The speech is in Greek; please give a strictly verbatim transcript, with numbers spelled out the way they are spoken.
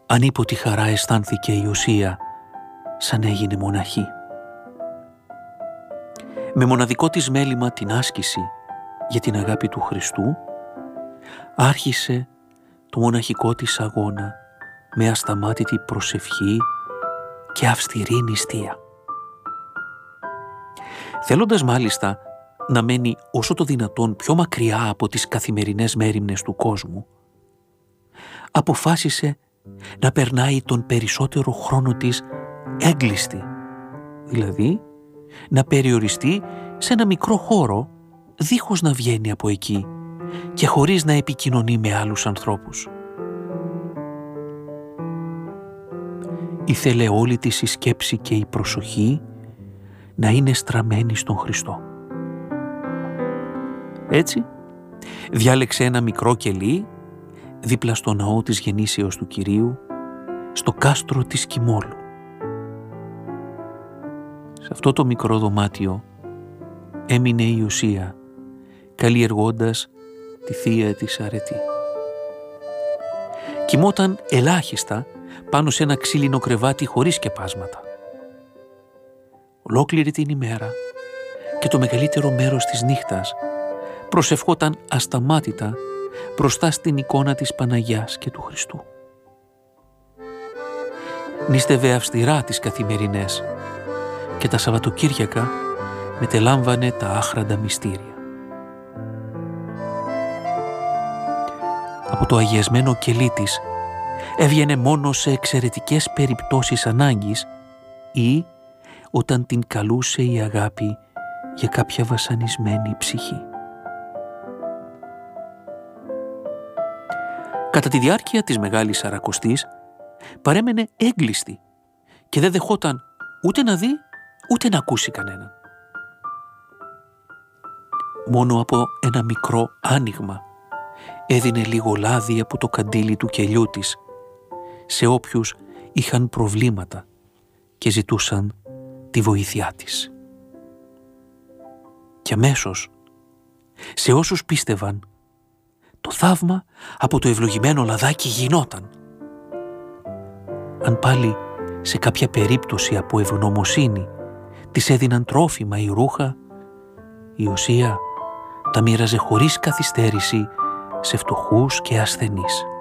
ανίποτη χαρά αισθάνθηκε η Οσία σαν έγινε μοναχή. Με μοναδικό της μέλημα την άσκηση για την αγάπη του Χριστού, άρχισε το μοναχικό της αγώνα με ασταμάτητη προσευχή και αυστηρή νηστεία. Θέλοντας μάλιστα να μένει όσο το δυνατόν πιο μακριά από τις καθημερινές μέριμνες του κόσμου, αποφάσισε να περνάει τον περισσότερο χρόνο της έγκλειστη, δηλαδή να περιοριστεί σε ένα μικρό χώρο δίχως να βγαίνει από εκεί και χωρίς να επικοινωνεί με άλλους ανθρώπους. Ήθελε όλη της η σκέψη και η προσοχή να είναι στραμμένη στον Χριστό. Έτσι, διάλεξε ένα μικρό κελί δίπλα στο ναό της Γεννήσεως του Κυρίου, στο κάστρο της Κιμόλου. Σε αυτό το μικρό δωμάτιο έμεινε η Οσία, καλλιεργώντας τη θεία της αρετή. Κοιμόταν ελάχιστα πάνω σε ένα ξύλινο κρεβάτι χωρίς σκεπάσματα. Ολόκληρη την ημέρα και το μεγαλύτερο μέρος της νύχτας προσευχόταν ασταμάτητα μπροστά στην εικόνα της Παναγιάς και του Χριστού. Νίστευε αυστηρά τις καθημερινές και τα Σαββατοκύριακα μετελάμβανε τα άχραντα μυστήρια. Από το αγιασμένο κελί της έβγαινε μόνο σε εξαιρετικές περιπτώσεις ανάγκης ή όταν την καλούσε η αγάπη για κάποια βασανισμένη ψυχή. Κατά τη διάρκεια της Μεγάλης Σαρακοστής παρέμενε έγκλειστη και δεν δεχόταν ούτε να δει ούτε να ακούσει κανέναν. Μόνο από ένα μικρό άνοιγμα έδινε λίγο λάδι από το καντήλι του κελιού της σε όποιους είχαν προβλήματα και ζητούσαν τη βοήθειά της. Και αμέσως σε όσους πίστευαν, το θαύμα από το ευλογημένο λαδάκι γινόταν. Αν πάλι σε κάποια περίπτωση από ευγνωμοσύνη της έδιναν τρόφιμα ή ρούχα, η Οσία τα μοίραζε χωρίς καθυστέρηση σε φτωχούς και ασθενείς.